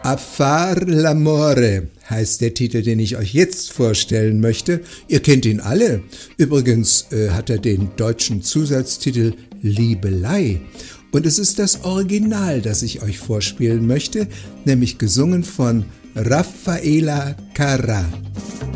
Affar l'amore heißt der Titel, den ich euch jetzt vorstellen möchte. Ihr kennt ihn alle. Übrigens hat er den deutschen Zusatztitel Liebelei. Und es ist das Original, das ich euch vorspielen möchte, nämlich gesungen von Raffaella Carrà.